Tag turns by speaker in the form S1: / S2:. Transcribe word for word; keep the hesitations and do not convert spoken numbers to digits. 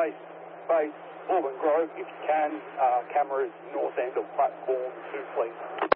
S1: base, base, Auburn Grove, if you can, uh, cameras north end of platform two, please.